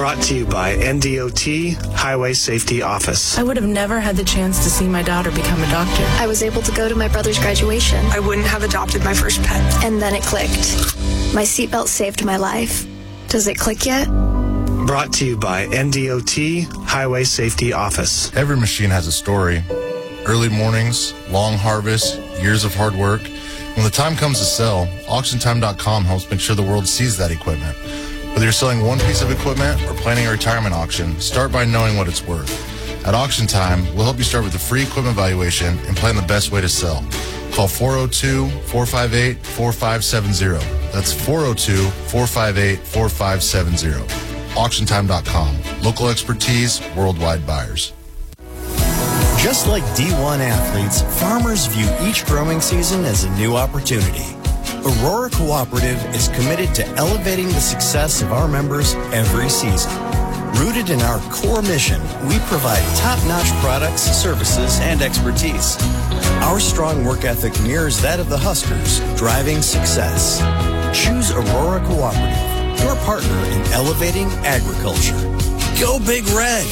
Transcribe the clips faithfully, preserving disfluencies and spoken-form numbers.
Brought to you by N D O T Highway Safety Office. I would have never had the chance to see my daughter become a doctor. I was able to go to my brother's graduation. I wouldn't have adopted my first pet. And then it clicked. My seatbelt saved my life. Does it click yet? Brought to you by N D O T Highway Safety Office. Every machine has a story. Early mornings, long harvests, years of hard work. When the time comes to sell, auction time dot com helps make sure the world sees that equipment. Whether you're selling one piece of equipment or planning a retirement auction, start by knowing what it's worth. At Auction Time, we'll help you start with a free equipment valuation and plan the best way to sell. Call four oh two, four five eight, four five seven zero. That's four oh two, four five eight, four five seven zero. auction time dot com. Local expertise, worldwide buyers. Just like D one athletes, farmers view each growing season as a new opportunity. Aurora Cooperative is committed to elevating the success of our members every season. Rooted in our core mission, we provide top-notch products, services, and expertise. Our strong work ethic mirrors that of the Huskers, driving success. Choose Aurora Cooperative, your partner in elevating agriculture. Go Big Red!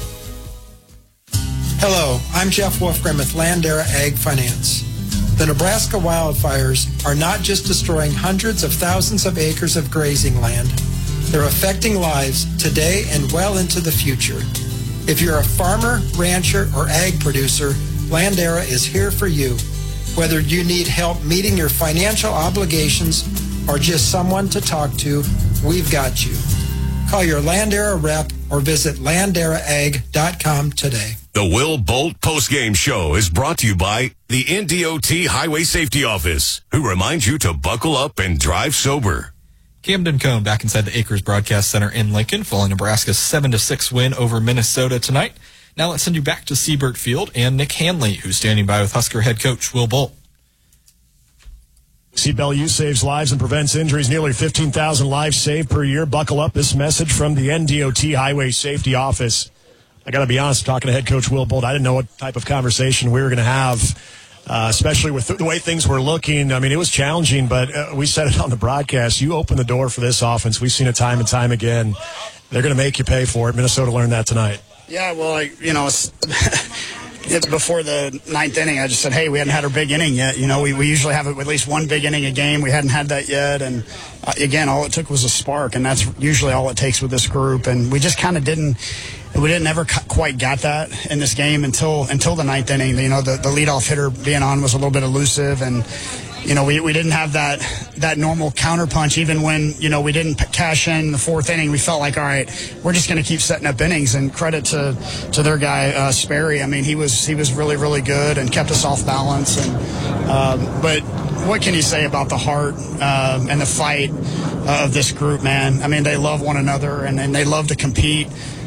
Hello, I'm Jeff Wolfgram with Landera Ag Finance. The Nebraska wildfires are not just destroying hundreds of thousands of acres of grazing land. They're affecting lives today and well into the future. If you're a farmer, rancher, or ag producer, Landera is here for you. Whether you need help meeting your financial obligations or just someone to talk to, we've got you. Call your Landera rep or visit landera ag dot com today. The Will Bolt postgame show is brought to you by the N D O T Highway Safety Office, who reminds you to buckle up and drive sober. Camden Cone back inside the Acres Broadcast Center in Lincoln, following Nebraska's seven to six win over Minnesota tonight. Now let's send you back to Siebert Field and Nick Hanley, who's standing by with Husker head coach Will Bolt. Seatbelt use saves lives and prevents injuries. Nearly fifteen thousand lives saved per year. Buckle up. This message from the N D O T Highway Safety Office. I got to be honest, talking to head coach Will Bolt, I didn't know what type of conversation we were going to have, uh, especially with the way things were looking. I mean, it was challenging, but uh, we said it on the broadcast. You open the door for this offense. We've seen it time and time again. They're going to make you pay for it. Minnesota learned that tonight. Yeah, well, I, you know, it's, it's before the ninth inning, I just said, hey, we hadn't had our big inning yet. You know, we, we usually have at least one big inning a game. We hadn't had that yet. And, uh, again, all it took was a spark, and that's usually all it takes with this group. And we just kind of didn't – we didn't ever quite got that in this game until until the ninth inning. You know, the, the leadoff hitter being on was a little bit elusive, and, you know, we, we didn't have that that normal counterpunch. Even when, you know, we didn't cash in the fourth inning, we felt like, all right, we're just going to keep setting up innings. And credit to to their guy, uh, Sperry. I mean, he was he was really, really good and kept us off balance. And um, but what can you say about the heart um, and the fight uh, of this group, man? I mean, they love one another, and, and they love to compete.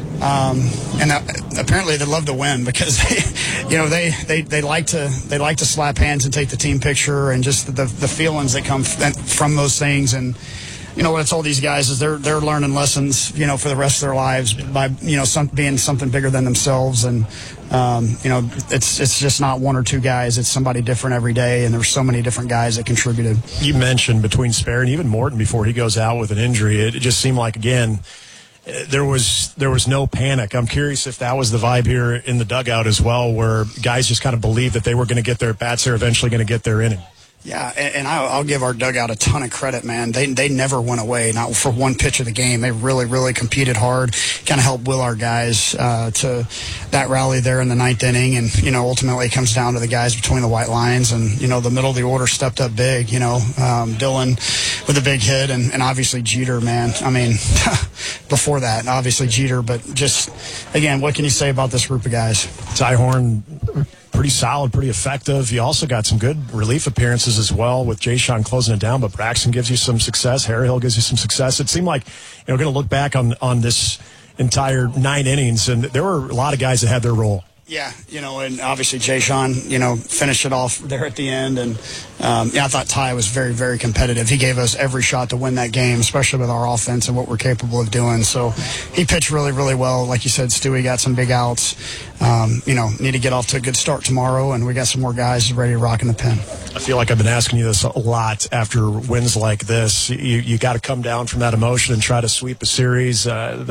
Um, and uh, apparently they love to win because they, you know, they, they, they like to they like to slap hands and take the team picture, and just the the feelings that come f- from those things. And, you know, what I told these guys is they're they're learning lessons, you know, for the rest of their lives by, you know, some, being something bigger than themselves. And um, you know, it's it's just not one or two guys; it's somebody different every day. And there's so many different guys that contributed. You mentioned between Sperry and even Morton before he goes out with an injury, it, it just seemed like, again, There was there was no panic. I'm curious if that was the vibe here in the dugout as well, where guys just kind of believed that they were going to get their bats. They're eventually going to get their inning. Yeah, and, and I'll, I'll give our dugout a ton of credit, man. They they never went away, not for one pitch of the game. They really, really competed hard, kind of helped will our guys uh, to that rally there in the ninth inning. And, you know, ultimately it comes down to the guys between the white lines. And, you know, the middle of the order stepped up big, you know, um, Dylan with a big hit, and, and obviously Jeter, man. I mean, before that, obviously Jeter. But just, again, what can you say about this group of guys? Ty Horn, pretty solid, pretty effective. You also got some good relief appearances as well with Jay Sean closing it down, but Braxton gives you some success. Harry Hill gives you some success. It seemed like, you know, going to look back on, on this entire nine innings, and there were a lot of guys that had their role. Yeah, you know, and obviously Jay Sean, you know, finished it off there at the end. And, um, yeah, I thought Ty was very, very competitive. He gave us every shot to win that game, especially with our offense and what we're capable of doing. So he pitched really, really well. Like you said, Stewie got some big outs. Um, you know, need to get off to a good start tomorrow, and we got some more guys ready to rock in the pen. I feel like I've been asking you this a lot after wins like this. You, you got to come down from that emotion and try to sweep a series. Uh,